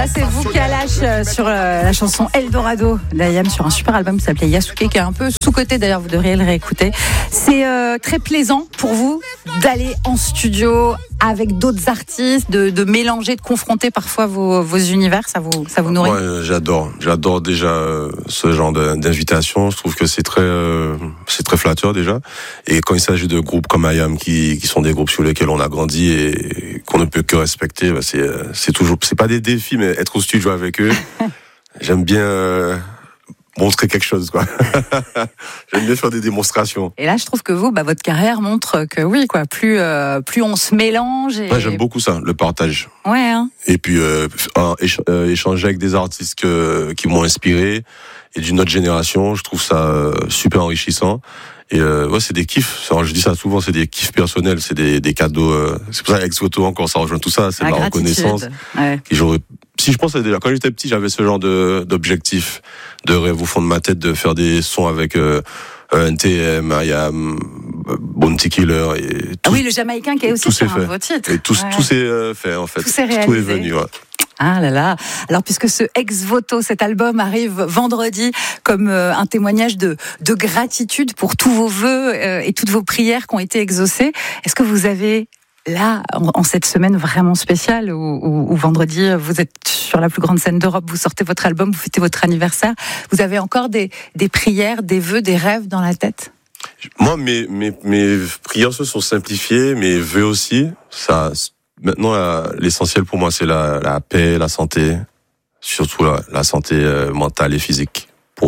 Ça, c'est vous, Kalash, sur la chanson Eldorado d'Ayam, sur un super album qui s'appelait Yasuke, qui est un peu sous-coté d'ailleurs, vous devriez le réécouter. C'est très plaisant pour vous d'aller en studio avec d'autres artistes, de mélanger, de confronter parfois vos univers, ça vous nourrit? Ouais, j'adore déjà ce genre d'invitation. Je trouve que c'est très flatteur déjà. Et quand il s'agit de groupes comme Ayam, qui sont des groupes sur lesquels on a grandi et qu'on ne peut que respecter, bah c'est pas des défis, mais être au studio avec eux, j'aime bien montrer quelque chose, quoi. J'aime bien faire des démonstrations. Et là, je trouve que vous, votre carrière montre que oui, quoi. Plus on se mélange. Et... Ouais, j'aime beaucoup ça, le partage. Ouais. Hein. Et puis échanger avec des artistes qui m'ont inspiré et d'une autre génération, je trouve ça super enrichissant. Et c'est des kiffs. Je dis ça souvent, c'est des kiffs personnels, c'est des cadeaux. C'est pour ça qu'Ex Voto encore, ça rejoint tout ça. C'est de la reconnaissance. Ouais. Si je pense déjà, quand j'étais petit, j'avais ce genre d'objectif, de rêve au fond de ma tête, de faire des sons avec NTM, Ayam, Bounty Killer. Et tout, oui, le Jamaïcain qui est aussi sur un de vos titres. Et tout s'est fait, en fait. Tout s'est réalisé. Tout est venu, ouais. Ah là là. Alors, puisque ce Ex Voto, cet album arrive vendredi comme un témoignage de gratitude pour tous vos vœux et toutes vos prières qui ont été exaucées, est-ce que vous avez là, en cette semaine vraiment spéciale où vendredi, vous êtes sur la plus grande scène d'Europe, vous sortez votre album, vous fêtez votre anniversaire, vous avez encore des prières, des vœux, des rêves dans la tête? Moi, mes prières se sont simplifiées, mes vœux aussi. Maintenant, l'essentiel pour moi, c'est la paix, la santé, surtout la santé mentale et physique.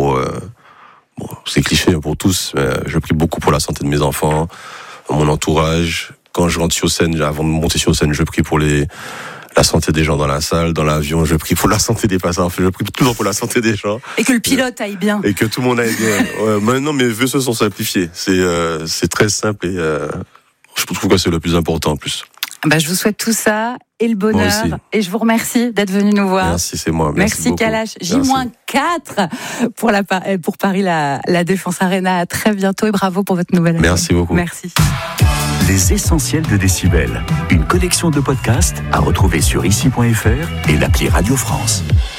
C'est cliché pour tous, mais je prie beaucoup pour la santé de mes enfants, mon entourage. Quand je rentre sur scène, avant de monter sur scène, je prie pour la santé des gens dans la salle, dans l'avion, je prie pour la santé des passagers, je prie toujours pour la santé des gens. Et que le pilote aille bien. Et que tout le monde aille bien. Maintenant, mes vœux se sont simplifiés. C'est très simple et je trouve que c'est le plus important en plus. Je vous souhaite tout ça et le bonheur. Et je vous remercie d'être venu nous voir. Merci, c'est moi. Merci Kalash. J-4 pour Paris, la Défense Arena. À très bientôt et bravo pour votre nouvelle année. Merci beaucoup. Merci. Les essentiels de Décibel. Une collection de podcasts à retrouver sur ici.fr et l'appli Radio France.